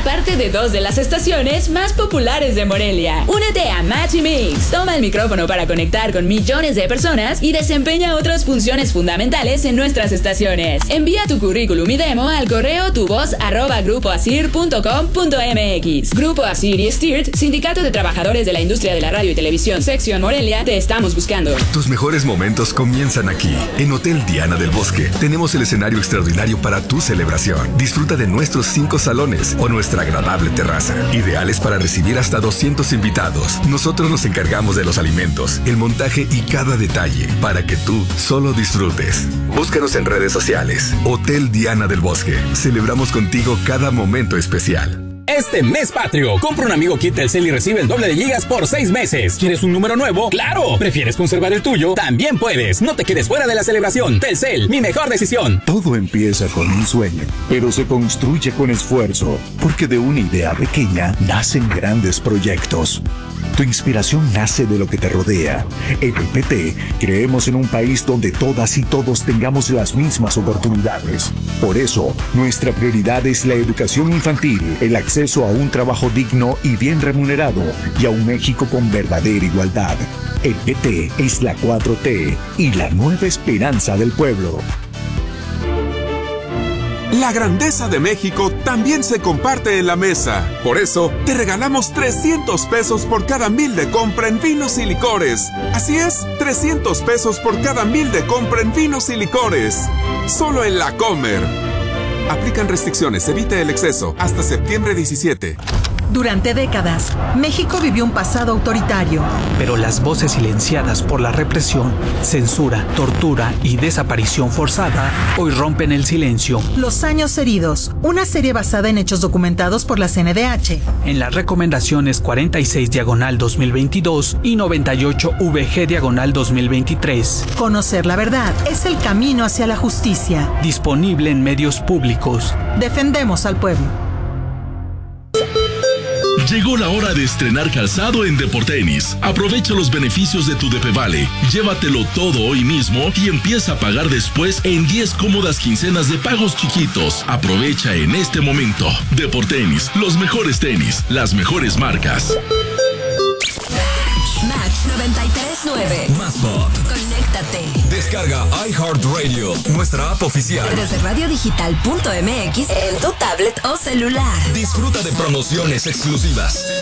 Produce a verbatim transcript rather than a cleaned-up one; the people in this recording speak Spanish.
parte de dos de las estaciones más populares de Morelia. Únete a Match y Mix. Toma el micrófono para conectar con millones de personas y desempeña otras funciones fundamentales en nuestras estaciones. Envía tu currículum y demo al correo tuvoz arroba grupo asir punto com punto mx. Grupo Asir y Stirt, Sindicato de Trabajadores de la Industria de la Radio y Televisión, Sección Morelia, te estamos buscando. Tus mejores momentos comienzan aquí. En Hotel Diana del Bosque tenemos el escenario extraordinario para tu celebración. Disfruta de nuestros cinco salones o nuestra agradable terraza, ideales para recibir hasta doscientos invitados. Nosotros nos encargamos de los alimentos, el montaje y cada detalle para que tú solo disfrutes. Búscanos en redes sociales. Hotel Diana del Bosque. Celebramos contigo cada momento especial. Este mes patrio, compra un amigo kit Telcel y recibe el doble de gigas por seis meses. ¿Quieres un número nuevo? ¡Claro! ¿Prefieres conservar el tuyo? También puedes. No te quedes fuera de la celebración. Telcel, mi mejor decisión. Todo empieza con un sueño, pero se construye con esfuerzo, porque de una idea pequeña nacen grandes proyectos. Tu inspiración nace de lo que te rodea. En el P T creemos en un país donde todas y todos tengamos las mismas oportunidades. Por eso, nuestra prioridad es la educación infantil, el acceso a un trabajo digno y bien remunerado y a un México con verdadera igualdad. El P T es la cuatro T y la nueva esperanza del pueblo. La grandeza de México también se comparte en la mesa. Por eso, te regalamos trescientos pesos por cada mil de compra en vinos y licores. Así es, trescientos pesos por cada mil de compra en vinos y licores. Solo en La Comer. Aplican restricciones, evite el exceso. Hasta septiembre diecisiete. Durante décadas, México vivió un pasado autoritario. Pero las voces silenciadas por la represión, censura, tortura y desaparición forzada hoy rompen el silencio. Los años heridos, una serie basada en hechos documentados por la C N D H. En las recomendaciones cuarenta y seis diagonal dos mil veintidós y noventa y ocho V G diagonal dos mil veintitrés. Conocer la verdad es el camino hacia la justicia. Disponible en medios públicos. Defendemos al pueblo. Llegó la hora de estrenar calzado en Deportenis. Aprovecha los beneficios de tu DepeVale. Llévatelo todo hoy mismo y empieza a pagar después en diez cómodas quincenas de pagos chiquitos. Aprovecha en este momento. Deportenis, los mejores tenis, las mejores marcas. Match noventa y tres nueve. Más pop. Conéctate. Descarga iHeartRadio, nuestra app oficial. Desde radiodigital punto m x en tu tablet o celular. Disfruta de promociones exclusivas,